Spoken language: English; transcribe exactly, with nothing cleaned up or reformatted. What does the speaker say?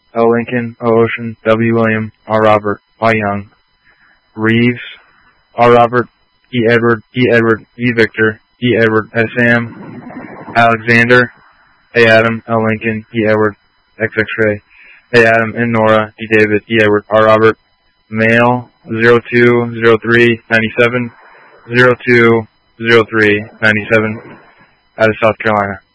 L. Lincoln, O. Ocean, W. William, R. Robert, Y. Young. Reeves, R. Robert, E. Edward, E. Edward, V. Victor, E. Edward, S. Sam. Alexander, A. Adam, L. Lincoln, E. Edward, X. X-Ray. A. Adam, N. Nora, D. David, E. Edward, R. Robert. Male, zero two zero three ninety-seven, zero two zero three ninety-seven, out of South Carolina.